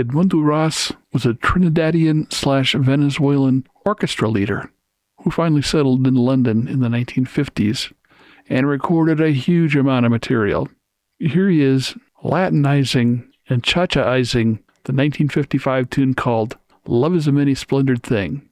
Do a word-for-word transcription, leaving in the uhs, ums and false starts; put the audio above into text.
Edmundo Ros was a Trinidadian slash Venezuelan orchestra leader who finally settled in London in the nineteen fifties and recorded a huge amount of material. Here he is, Latinizing and cha-chaizing the nineteen fifty-five tune called Love is a Many Splendored Thing.